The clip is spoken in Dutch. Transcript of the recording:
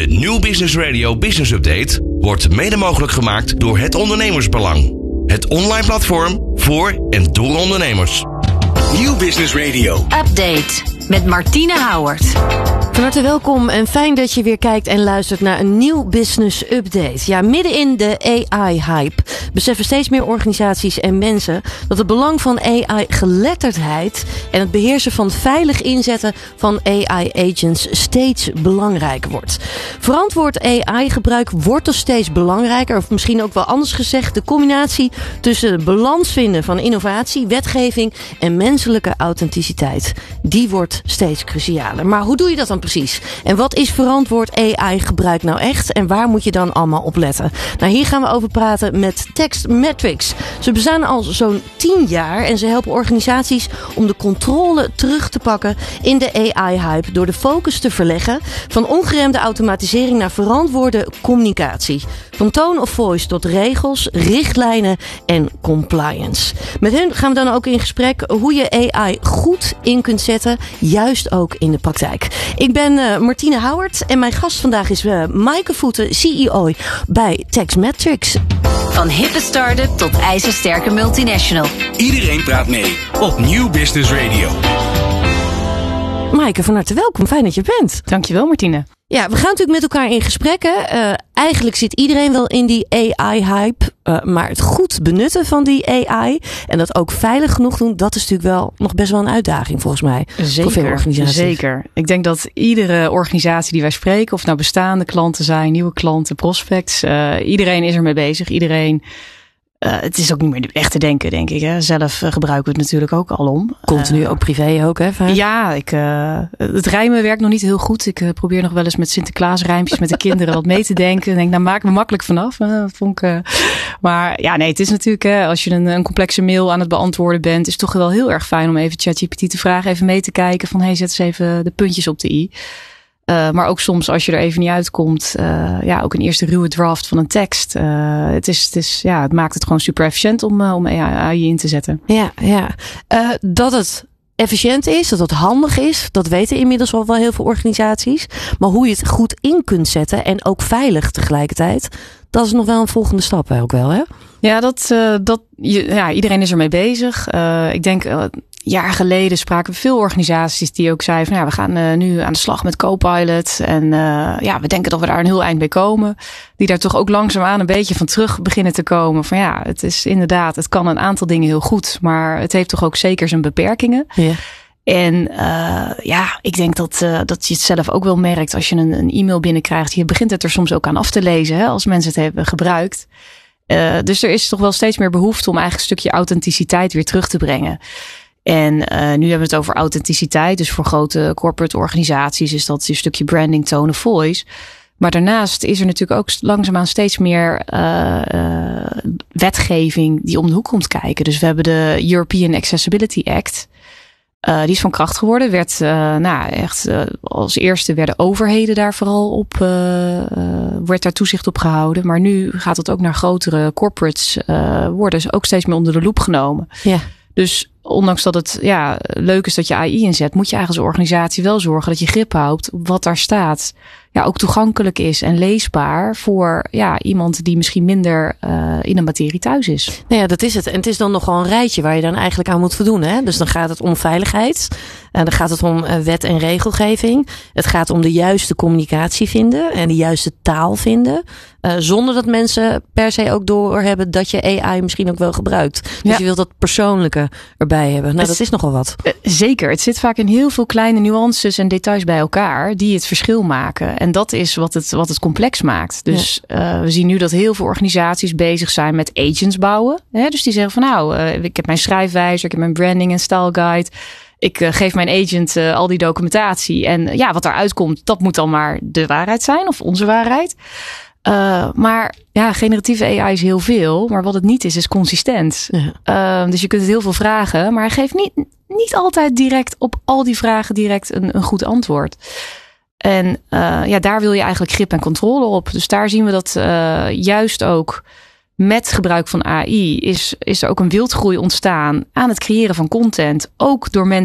De Nieuw Business Radio Business Update wordt mede mogelijk gemaakt door Het Ondernemersbelang. Het online platform voor en door ondernemers. Nieuw Business Radio. Update met Martine Houwert. Van harte welkom en fijn dat je weer kijkt en luistert naar een nieuw Business Update. Ja, midden in de AI-hype beseffen steeds meer organisaties en mensen dat het belang van AI-geletterdheid en het beheersen van het veilig inzetten van AI-agents steeds belangrijker wordt. Verantwoord AI-gebruik wordt dus steeds belangrijker, of misschien ook wel anders gezegd, de combinatie tussen de balans vinden van innovatie, wetgeving en menselijke authenticiteit. Die wordt steeds crucialer. Maar hoe doe je dat dan precies? En wat is verantwoord AI-gebruik nou echt? En waar moet je dan allemaal op letten? Nou, hier gaan we over praten met Textmetrics. Ze bestaan al zo'n 10 jaar en ze helpen organisaties om de controle terug te pakken in de AI-hype door de focus te verleggen van ongeremde automatisering naar verantwoorde communicatie. Van tone of voice tot regels, richtlijnen en compliance. Met hen gaan we dan ook in gesprek hoe je AI goed in kunt zetten, juist ook in de praktijk. Ik ben Martine Houwert en mijn gast vandaag is Maaike Voeten, CEO bij Textmetrics. Van hippe start-up tot ijzersterke multinational. Iedereen praat mee op Nieuw Business Radio. Maaike, van harte welkom. Fijn dat je bent. Dankjewel, Martine. Ja, we gaan natuurlijk met elkaar in gesprekken. Eigenlijk zit iedereen wel in die AI-hype. Maar het goed benutten van die AI en dat ook veilig genoeg doen, dat is natuurlijk wel nog best wel een uitdaging volgens mij. Zeker, voor veel organisaties. Zeker. Ik denk dat iedere organisatie die wij spreken, of nou bestaande klanten zijn, nieuwe klanten, prospects, iedereen is ermee bezig. Iedereen. Het is ook niet meer echt te denken, denk ik. Hè. Zelf gebruiken we het natuurlijk ook al om. Continu ook privé ook, hè? Fijn. Ja, het rijmen werkt nog niet heel goed. Ik probeer nog wel eens met Sinterklaas rijmpjes met de kinderen wat mee te denken. Ik denk, nou maak me makkelijk vanaf. Maar ja, nee, het is natuurlijk, hè, als je een complexe mail aan het beantwoorden bent, is het toch wel heel erg fijn om even ChatGPT te vragen, even mee te kijken van, hey, zet eens even de puntjes op de i. Maar ook soms als je er even niet uitkomt, ook een eerste ruwe draft van een tekst. Het maakt het gewoon super efficiënt om AI in te zetten. Ja. Dat het efficiënt is, dat het handig is, dat weten inmiddels al wel heel veel organisaties. Maar hoe je het goed in kunt zetten en ook veilig tegelijkertijd, dat is nog wel een volgende stap ook wel, hè? Ja, iedereen is ermee bezig. Ik denk, jaar geleden spraken we veel organisaties die ook zeiden van, we gaan nu aan de slag met Copilot. En we denken dat we daar een heel eind mee komen. Die daar toch ook langzaamaan een beetje van terug beginnen te komen. Van het is inderdaad, het kan een aantal dingen heel goed, maar het heeft toch ook zeker zijn beperkingen. Ja. En ik denk dat je het zelf ook wel merkt als je een e-mail binnenkrijgt. Je begint het er soms ook aan af te lezen, hè, als mensen het hebben gebruikt. Dus er is toch wel steeds meer behoefte om eigenlijk een stukje authenticiteit weer terug te brengen. En nu hebben we het over authenticiteit. Dus voor grote corporate organisaties is dat een stukje branding, tone of voice. Maar daarnaast is er natuurlijk ook langzaamaan steeds meer wetgeving die om de hoek komt kijken. Dus we hebben de European Accessibility Act. Die is van kracht geworden. Als eerste werden overheden daar vooral op, werd daar toezicht op gehouden. Maar nu gaat het ook naar grotere corporates, worden ze ook steeds meer onder de loep genomen. Ja. Dus ondanks dat het leuk is dat je AI inzet, moet je eigenlijk als organisatie wel zorgen dat je grip houdt op wat daar staat. Ja, ook toegankelijk is en leesbaar voor iemand die misschien minder in de materie thuis is. Nou ja, dat is het. En het is dan nogal een rijtje waar je dan eigenlijk aan moet voldoen. Hè? Dus dan gaat het om veiligheid. Dan gaat het om wet en regelgeving. Het gaat om de juiste communicatie vinden en de juiste taal vinden. Zonder dat mensen per se ook doorhebben dat je AI misschien ook wel gebruikt. Dus je wilt dat persoonlijke erbij hebben. Nou, dat is nogal wat. Zeker. Het zit vaak in heel veel kleine nuances en details bij elkaar die het verschil maken. En dat is wat het complex maakt. Dus we zien nu dat heel veel organisaties bezig zijn met agents bouwen. Hè? Dus die zeggen van ik heb mijn schrijfwijzer, ik heb mijn branding en style guide. Ik geef mijn agent al die documentatie. En wat daaruit komt, dat moet dan maar de waarheid zijn of onze waarheid. Maar generatieve AI is heel veel. Maar wat het niet is daar dus je kunt het heel veel vragen. Maar hij geeft niet altijd direct op al die vragen direct een goed antwoord. En daar wil je eigenlijk grip en controle op. Dus daar zien we dat juist ook met gebruik van AI is er ook een wildgroei ontstaan aan het creëren van content. Ook door mensen